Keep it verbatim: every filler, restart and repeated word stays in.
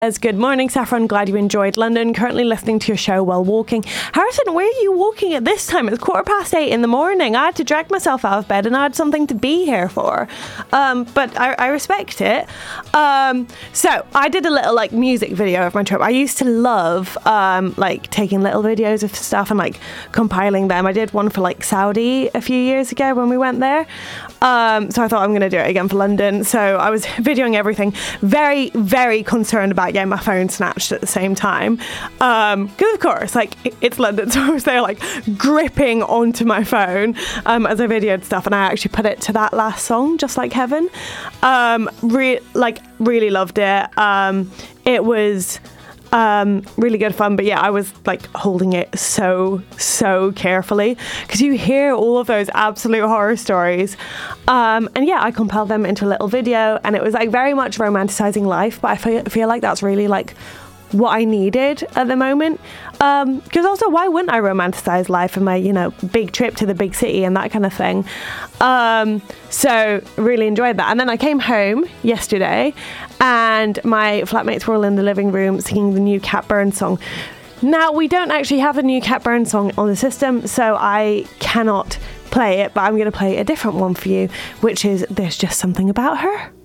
As good morning, Saffron. Glad you enjoyed London. Currently listening to your show while walking. Harrison, where are you walking at this time? It's quarter past eight in the morning. I had to drag myself out of bed and I had something to be here for. Um, but I, I respect it. Um, so I did a little like music video of my trip. I used to love um, like taking little videos of stuff and like compiling them. I did one for like Saudi a few years ago when we went there. Um, so I thought I'm going to do it again for London. So I was videoing everything. Very, very concerned about getting my phone snatched at the same time. Um, because of course, like it's London. So I was there like gripping onto my phone um, as I videoed stuff. And I actually put it to that last song, Just Like Heaven. Um, re- like really loved it. Um, it was... Um, really good fun, but yeah, I was like holding it so, so carefully because you hear all of those absolute horror stories. Um, and yeah, I compiled them into a little video and it was like very much romanticizing life, but I feel, feel like that's really like what I needed at the moment. Um, because also, why wouldn't I romanticize life and my, you know, big trip to the big city and that kind of thing? Um, so really enjoyed that. And then I came home yesterday and my flatmates were all in the living room singing the new Cat Burns song. Now, we don't actually have a new Cat Burns song on the system, so I cannot play it, but I'm going to play a different one for you, which is There's Just Something About Her.